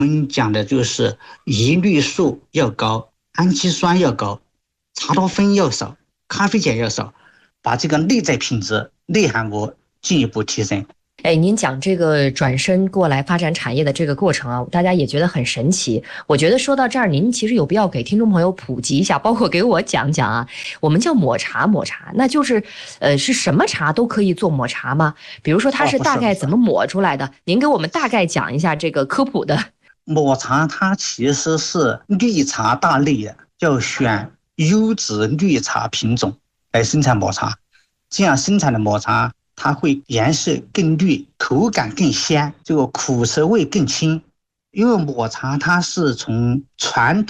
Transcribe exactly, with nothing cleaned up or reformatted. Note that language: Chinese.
我们讲的就是叶绿素要高，氨基酸要高，茶多酚要少，咖啡碱要少，把这个内在品质、内含物进一步提升。 哎，您讲这个转身过来发展产业的这个过程啊，大家也觉得很神奇。我觉得说到这儿，您其实有必要给听众朋友普及一下，包括给我讲讲啊。我们叫抹茶，抹茶那就是，呃，是什么茶都可以做抹茶吗？比如说它是大概怎么抹出来的？哦、您给我们大概讲一下这个科普的。 抹茶它其实是绿茶大类，要选优质绿茶品种来生产抹茶，这样生产的抹茶它会颜色更绿，口感更鲜，这个苦涩味更轻。因为抹茶它是从传统